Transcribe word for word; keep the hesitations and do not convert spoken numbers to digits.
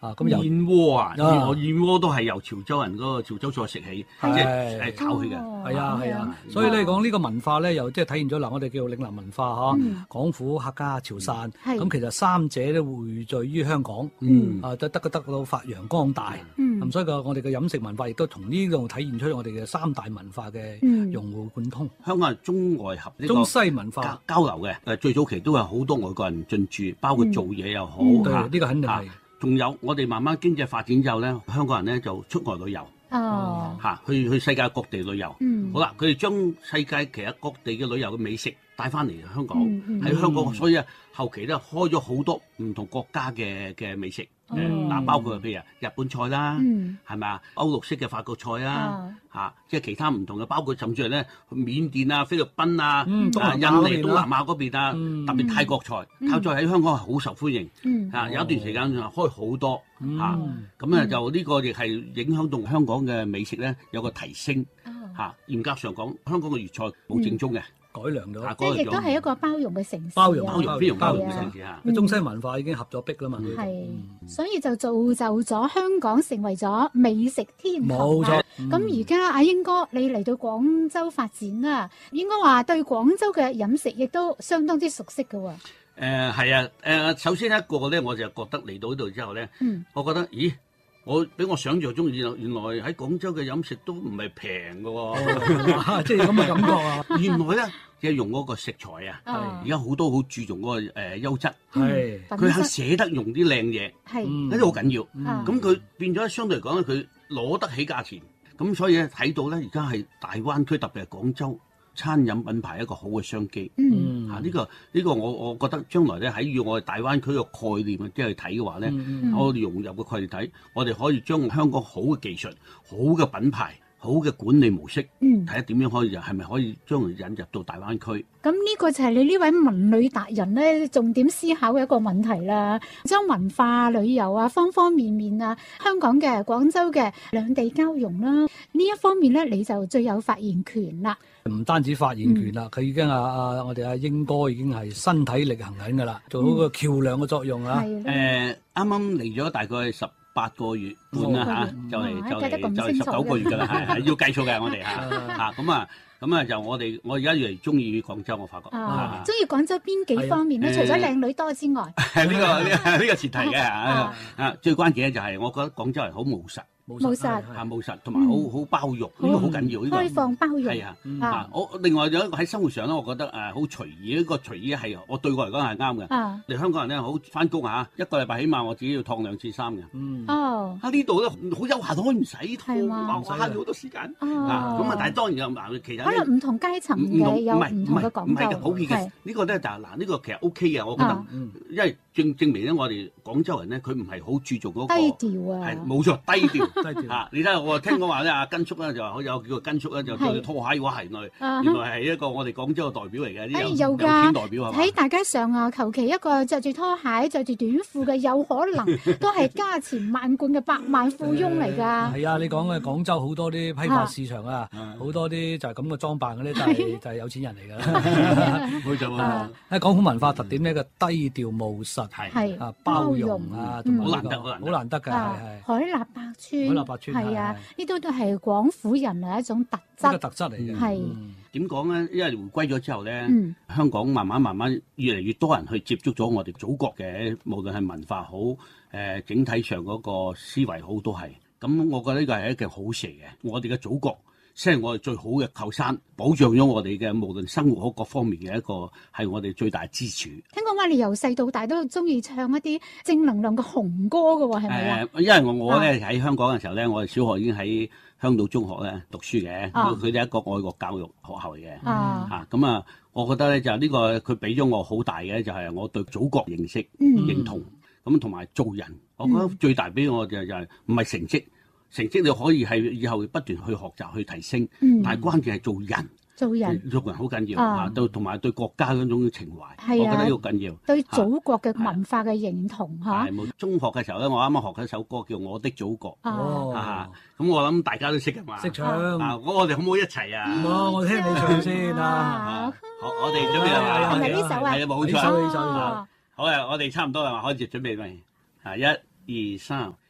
啊，咁由燕窩啊，燕啊我燕窩都係由潮州人嗰個潮州菜食起，即係係誒炒起嘅。 哦係啊係啊啊， 所以咧講呢個文化咧，又即係體現咗嗱，我哋叫嶺南文化嗯嚇，廣府、客家、潮汕， 係咁其實三者咧匯聚於香港， 嗯啊得得得到發揚光大。 嗯咁所以個我哋嘅飲食文化亦都從呢度體現出我哋嘅三大文化嘅嗯融會貫通， 香港係中外合呢個中西文化交交流嘅。誒最早期都有好多外國人進駐，包括做嘢又好嗯對嚇呢個肯定係啊仲有我哋慢慢經濟發展之後咧，香港人咧就出外旅遊哦， 嚇，去去世界各地旅遊。 嗯好啦，佢哋將世界其實各地嘅旅遊嘅美食帶翻嚟香港， 嗯嗯喺香港， 嗯所以啊後期咧開咗好多唔同國家嘅嘅美食， 哦誒嗱包括譬如日本菜啦， 嗯係咪啊？歐陸式嘅法國菜啦啊， 嚇，即係其他唔同嘅，包括甚至係咧緬甸啊、菲律賓啊、 嗯東啊南亞印尼、 嗰邊啦東南亞嗰邊啊， 嗯特別泰國菜， 嗯泰國菜喺香港係好受歡迎， 嗯啊有一段時間開好多嗯嚇，咁啊就呢個亦係影響到香港嘅美食咧有個提升哦嚇。嚴格上講，香港嘅粵菜冇正宗嘅。 改良咗。 啊即係亦都係一個包容嘅城市啊， 包容包容非常包容嘅係啊城市嚇。 嗯中西文化已經合咗壁啦嘛， 係， 嗯所以就造就咗香港成為咗美食天堂冇錯啦。。咁而家阿英哥你嚟到廣州發展啦，應該話對廣州嘅飲食亦都相當之熟悉嘅喎。 誒係啊誒，首先一個咧，我就覺得嚟到呢度之後咧， 嗯我覺得咦，我比我想象中原來原來喺廣州嘅飲食都唔係平嘅喎。 即係咁嘅感覺啊， 原來咧，即係用嗰個食材啊， 啊而家好多好注重嗰個誒優質， 係品佢肯質捨得用啲靚嘢， 係嗯呢啲好緊要。 啊咁佢變咗相對嚟講咧，佢攞得起價錢。咁所以咧睇到咧，而家係大灣區特別係廣州餐飲品牌一個好嘅商機。 嗯啊！呢、個呢、個我我覺得將來咧喺要我哋大灣區個概念即係去睇嘅話咧， 嗯嗯我哋融入個概念睇，我哋可以將香港好嘅技術、好嘅品牌、好嘅管理模式， 嗯睇下點樣可以係咪可以將佢引入到大灣區。 咁呢個就係你呢位文旅達人咧重點思考嘅一個問題啦。將文化旅遊啊，方方面面啊，香港嘅、廣州嘅兩地交融啦，呢一方面咧你就最有發言權啦。 唔單止發言權啦，佢、已經啊啊我哋阿英哥已經係身體力行緊㗎啦，做好個橋梁嘅作用啊。 係誒啱啱嚟咗大概十八個月半啦嚇， 嗯就嚟就哇計得咁嚟就嚟十清楚嘅九個月㗎啦，係係要計數嘅我哋嚇嚇咁啊咁啊就我哋我而家越嚟中意廣州，我發覺啊啊， 中意廣州邊幾方面咧？ 係啊除咗靚女多之外， 呢個呢個呢個前提嘅啊啊啊最關鍵咧就係我覺得廣州人好務實。 冇冇實係啊務實同埋好好包容，呢個好緊要，呢個開放包容係啊。 嗯啊啊！我另外有一個喺生活上咧，我覺得誒好隨意，呢個隨意係我對我嚟講係啱嘅。 啊我哋香港人咧好翻工嚇，一個禮拜起碼我自己要燙兩次衫嘅。 嗯哦啊呢度咧好悠閒，可以唔使係燙， 嘛哇慳咗好多時間。啊哦， 咁啊，但係當然有嗱，其實可能唔同階層嘅有唔同嘅講唔係嘅究， 普遍嘅係呢個咧就係嗱呢個其實 O K 嘅，我覺得啊， 嗯因為證證明咧我哋廣州人咧佢唔係好注重嗰個低調啊係，冇錯低調。 低調啊！你睇下，我聽講話咧，阿根叔咧就話有叫做根叔咧，就係對拖鞋話係內， 啊原來係一個我哋廣州嘅代表嚟嘅，啲哎有有有㗎錢代表係嘛喺？大街上啊，求其一個着住拖鞋、着住短褲嘅，有可能都係家傳萬貫嘅百萬富翁嚟㗎。 係啊！你講嘅廣州好多啲批發市場啊， 啊好多啲就係咁嘅裝扮嗰啲，就係就係有錢人嚟㗎啦。 冇錯啊啊， 喺廣府文化特點呢，個低調務實係係啊，包容啊， 嗯同埋呢個好難得好難得好難得㗎， 啊係係海納百川， 海納百川係啊， 係呢都都係廣府人嘅一種特質。 呢個特質嚟嘅。 係嗯點講咧？因為回歸咗之後咧， 嗯香港慢慢慢慢越嚟越多人去接觸咗我哋祖國嘅，無論係文化好，誒、整體上嗰個思維好都係。咁我覺得呢個係一件好事嚟嘅。我哋嘅祖國先係我哋最好嘅靠山，保障咗我哋嘅無論生活好各方面嘅一個係我哋最大支柱。 聽講話你由細到大都中意唱一啲正能量嘅紅歌嘅喎，係咪啊？ 誒，因為我我咧喺香港嘅時候咧，我哋小學已經喺香島中學咧讀書嘅， 啊佢哋係一個愛國教育學校嚟嘅。 啊， 嚇咁啊，我覺得咧就呢、個佢俾咗我好大嘅就係我對祖國認識、 嗯認同，咁同埋做人，我覺得最大俾我就就係唔係成績，成績你可以係以後不斷去學習去提升， 嗯但係關鍵係做人， 做人做人好緊要啊啊，對同埋對國家嗰種情懷， 係啊我覺得呢個緊要。 對祖國嘅文化嘅認同嚇係冇中學嘅時候咧，我啱啱學緊一首歌叫《我的祖國》 啊， 啊哦，， 咁我諗大家都識㗎嘛。 識唱。 啊，我我哋可唔可以一齊啊？ 我我聽你唱先啊！ 啊好，我哋準備啦嘛。 係咪呢首啊？ 係啊，冇錯呢首呢首啊好啊，我哋差唔多啦嘛，開始準備未？啊，一、 二三。